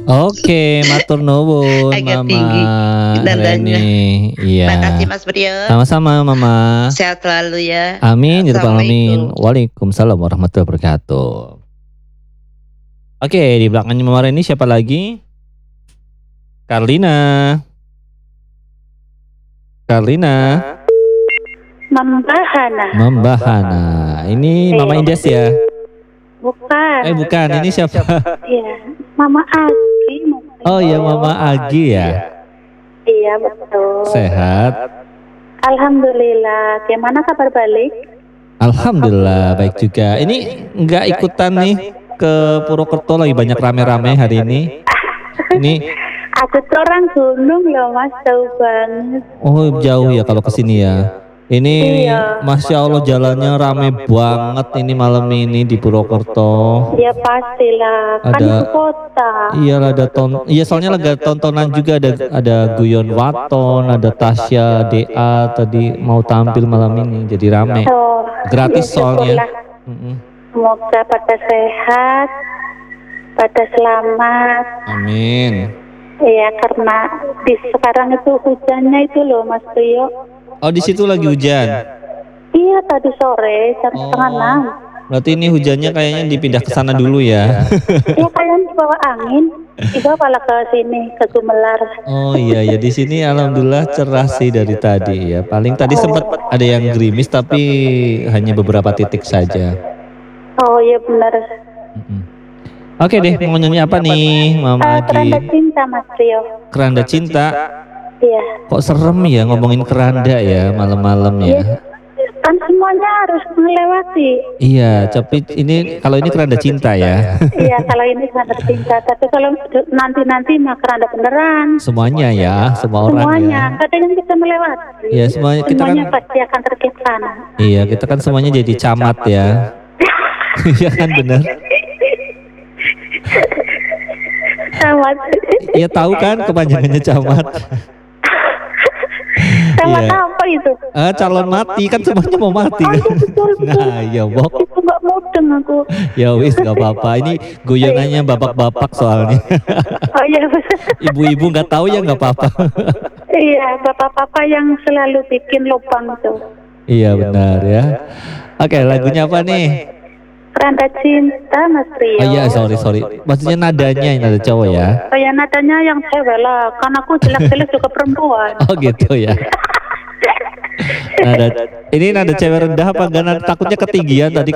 Oke, matur nuwun Agak Mama tinggi nadanya. Reni. Makasih Iya. Mas Priyo. Sama-sama Mama. Sehat selalu ya. Amin ya rabbal alamin. Assalamualaikum. Waalaikumsalam warahmatullahi wabarakatuh. Oke, di belakangnya Mama Reni siapa lagi? Karlina. Karlina. Membahana. Membahana. Ini Mama Indes ya? Bukan. Bukan. Ini siapa? Iya, Mama Agi. Oh iya Mama Agi ya. Iya betul. Sehat. Alhamdulillah. Gimana kabar balik? Alhamdulillah baik juga. Ini nggak ikutan nih ke Purwokerto, lagi banyak rame-rame hari ini. Ini Aku tuh orang gunung loh Mas, jauh banget. oh jauh ya kalau kesini ya. Ini Iya. Masya Allah jalannya rame banget ini malam ini di Purwokerto. Ya pastilah, kan Ada itu kota. iya ada iya soalnya lagi tontonan juga, ada Guyon Waton, ada Tasya DA tadi mau tampil malam ini jadi rame. Oh, Gratis ya soalnya. syukurlah. Semoga pada sehat, pada selamat. Amin. Iya, karena di sekarang itu hujannya itu loh Mas Priyo. Oh di situ lagi hujan. Iya, tadi sore jam setengah 6. Berarti ini hujannya kayaknya dipindah ke sana dulu ya. Iya, kalian dibawa angin, dibawa malah ke sini, ke Gumelar. Oh iya ya di sini alhamdulillah cerah sih dari tadi ya. Paling tadi sempat ada yang gerimis tapi hanya beberapa titik saja. Oh iya benar. Oke deh, mau nyanyi apa nih Mama Agi? Keranda cinta Mas Rio. Keranda cinta. Iya. Kok serem ya ngomongin keranda ya malam-malam ya? Kan semuanya harus melewati. Iya, tapi ini kalau ini keranda cinta ya. Iya, kalau ini keranda cinta. Tapi kalau nanti mah keranda beneran. Semuanya ya, semua orang Semuanya, ya. kadang kita melewati. Iya semuanya kita kan. Pasti akan terkait sana. Iya kita kan semuanya jadi camat ya. Iya kan benar. Camat. Iya tahu kan kepanjangannya camat. Camat Iya. apa itu? Calon mati kan semuanya mau mati kan. Betul. Nah ya Bok. Itu nggak mudeng aku. Ya wis gak apa-apa. Ini goyongannya bapak-bapak soalnya. Oh iya betul. Ibu-ibu nggak tahu ya nggak apa-apa. Iya, bapak-bapak yang selalu bikin lubang tuh. Iya benar ya. Oke lagunya apa nih? Keranda cinta Mas Rio. Oh iya sorry. Maksudnya nadanya nada cowok ya. Oh ya, nadanya yang cewek lah, kan aku jelek-jelek juga perempuan. Oh gitu ya. Ini nada cewek rendah apa enggak? Takutnya ketinggian tadi